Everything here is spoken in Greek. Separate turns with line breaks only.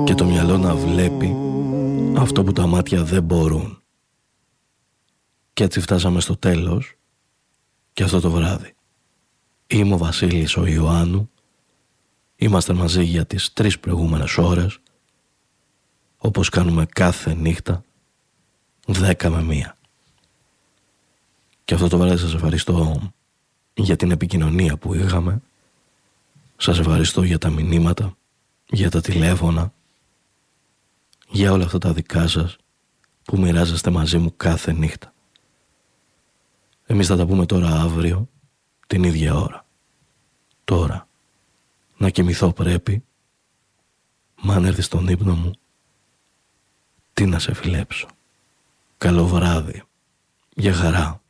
και το μυαλό να βλέπει αυτό που τα μάτια δεν μπορούν. Και έτσι φτάσαμε στο τέλος και αυτό το βράδυ. Είμαι ο Βασίλης ο Ιωάννου. Είμαστε μαζί για τις 3 προηγούμενες ώρες, όπως κάνουμε κάθε νύχτα, 10 με 1. Και αυτό το βράδυ σας ευχαριστώ για την επικοινωνία που είχαμε. Σας ευχαριστώ για τα μηνύματα, για τα τηλέφωνα, για όλα αυτά τα δικά σας που μοιράζεστε μαζί μου κάθε νύχτα. Εμείς θα τα πούμε τώρα αύριο, την ίδια ώρα. Τώρα, να κοιμηθώ πρέπει, μα αν έρθει στον ύπνο μου, τι να σε φιλέψω. Καλό βράδυ, για χαρά.